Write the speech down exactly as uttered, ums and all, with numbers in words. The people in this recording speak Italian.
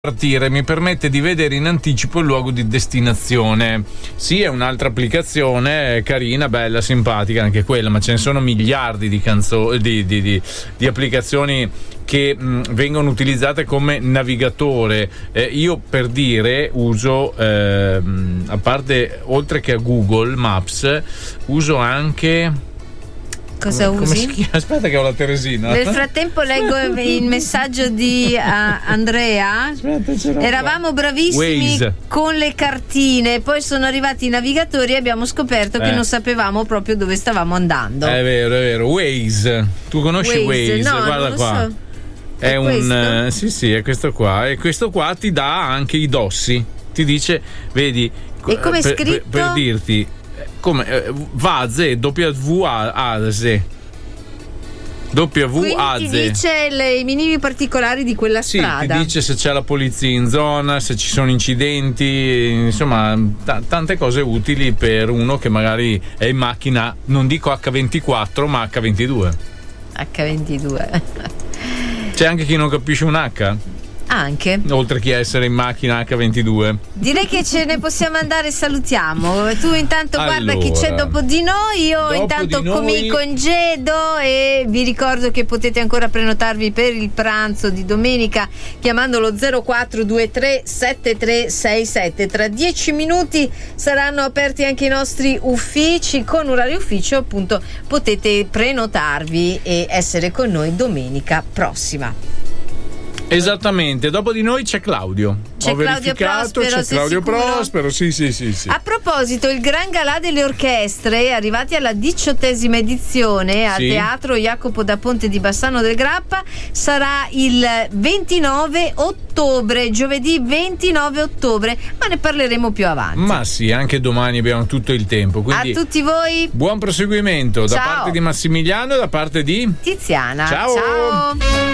partire mi permette di vedere in anticipo il luogo di destinazione. Sì, è un'altra applicazione carina, bella, simpatica anche quella, ma ce ne sono miliardi di canzoni di, di, di, di applicazioni che mh, vengono utilizzate come navigatore. Eh, io per dire uso eh, a parte, oltre che a Google Maps, uso anche Cosa come, usi? Come Aspetta che ho la Teresina. Nel frattempo leggo il messaggio di uh, Andrea. Aspetta, eravamo bravissimi Waze. Con le cartine, poi sono arrivati i navigatori e abbiamo scoperto eh. che non sapevamo proprio dove stavamo andando. È vero, è vero. Waze. Tu conosci Waze? Waze? No, guarda non qua. So. È, è un uh, sì, sì, è questo qua. E questo qua ti dà anche i dossi. Ti dice, vedi, e come è per, scritto? Per, per dirti come eh, Vaze, W A Z. W A Z. Quindi ti dice le, i minimi particolari di quella sì, strada. Ti dice se c'è la polizia in zona, se ci sono incidenti, insomma t- tante cose utili per uno che magari è in macchina, non dico acca ventiquattro ma acca ventidue. acca ventidue. C'è anche chi non capisce un H? Anche. Oltre che essere in macchina acca ventidue. Direi che ce ne possiamo andare, salutiamo. Tu intanto guarda allora, chi c'è dopo di noi, io dopo intanto di noi... mi congedo e vi ricordo che potete ancora prenotarvi per il pranzo di domenica chiamando lo zero quattro due tre sette tre sei sette. Tra dieci minuti saranno aperti anche i nostri uffici, con orario ufficio appunto potete prenotarvi e essere con noi domenica prossima. Esattamente, dopo di noi c'è Claudio. C'è Ho Claudio verificato, Prospero, c'è Claudio sei sicuro? Prospero, sì, sì, sì, sì. A proposito, il Gran Galà delle Orchestre, arrivati alla diciottesima edizione al Sì. Teatro Jacopo da Ponte di Bassano del Grappa, sarà il ventinove ottobre, giovedì ventinove ottobre, ma ne parleremo più avanti. Ma sì, anche domani abbiamo tutto il tempo. Quindi A tutti voi, buon proseguimento da Ciao. parte di Massimiliano e da parte di Tiziana. Ciao. Ciao.